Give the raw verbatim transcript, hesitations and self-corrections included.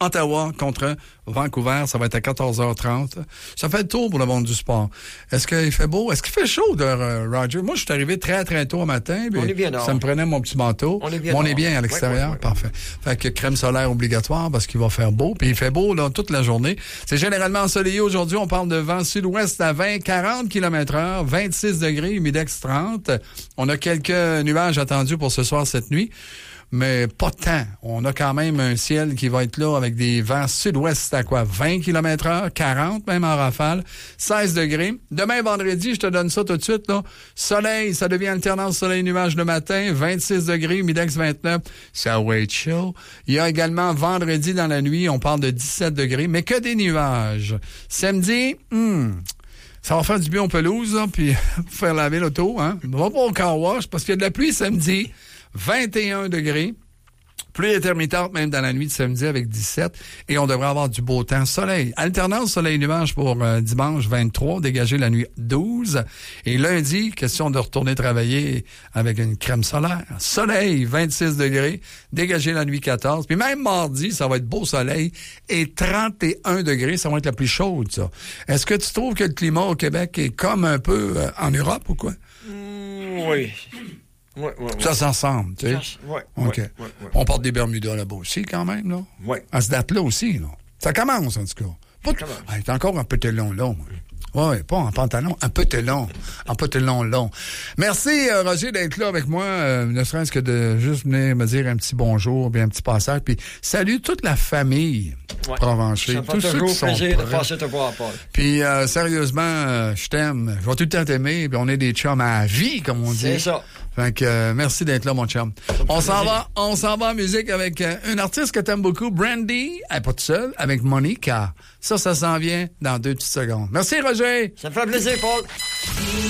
Ottawa contre Vancouver, ça va être à quatorze heures trente. Ça fait le tour pour le monde du sport. Est-ce qu'il fait beau? Est-ce qu'il fait chaud, de, euh, Roger? Moi, je suis arrivé très, très tôt au matin. On est bien dehors. Ça me prenait mon petit manteau. On est bien, on est bien à l'extérieur. Oui, oui, oui, parfait. Fait que crème solaire obligatoire parce qu'il va faire beau. Puis il fait beau là, toute la journée. C'est généralement ensoleillé aujourd'hui. On parle de vent sud-ouest à vingt à quarante kilomètres heure, vingt-six degrés, humidex trente. On a quelques nuages attendus pour ce soir, cette nuit. Mais pas tant. On a quand même un ciel qui va être là avec des vents sud-ouest à quoi? vingt kilomètres heure, quarante même en rafale, seize degrés. Demain, vendredi, je te donne ça tout de suite, là. Soleil, ça devient alternance soleil-nuage le matin, vingt-six degrés, humidex vingt-neuf. Ça va être chaud. Il y a également vendredi dans la nuit, on parle de dix-sept degrés, mais que des nuages. Samedi, hmm, ça va faire du bien aux pelouses, là, puis faire laver l'auto, hein. On va pas au car wash parce qu'il y a de la pluie samedi. vingt et un degrés, pluie intermittente même dans la nuit de samedi avec dix-sept, et on devrait avoir du beau temps. Soleil, alternance soleil-nuage pour euh, dimanche vingt-trois, dégagé la nuit douze, et lundi, question de retourner travailler avec une crème solaire. Soleil, vingt-six degrés, dégagé la nuit quatorze, puis même mardi, ça va être beau soleil, et trente et un degrés, ça va être la plus chaude, ça. Est-ce que tu trouves que le climat au Québec est comme un peu euh, en Europe ou quoi? Mmh, oui. Ouais, ouais, ouais. Ça s'ensemble, tu sais. Oui, OK. ouais, ouais, ouais. On porte des Bermudas là-bas aussi, quand même, là. Oui. À ce date-là aussi, là. Ça commence, en tout cas. Pas t- ah, c'est encore un pételon long. Oui, pas en pantalon, un pételon. Un pételon long. Merci, euh, Roger, d'être là avec moi, euh, ne serait-ce que de juste venir me dire un petit bonjour, bien un petit passage, puis salut toute la famille ouais. provenchée. Ça fait tous ceux toujours qui sont plaisir de prêts. passer te voir, Paul. Puis, euh, sérieusement, euh, je t'aime. Je vais tout le temps t'aimer, puis on est des chums à vie, comme on dit. C'est ça. Fait que, euh, merci d'être là, mon chum. On s'en va, on s'en va en musique avec euh, une artiste que t'aimes beaucoup, Brandy, elle est pas toute seule, avec Monica. Ça, ça s'en vient dans deux petites secondes. Merci, Roger! Ça me fait plaisir, Paul.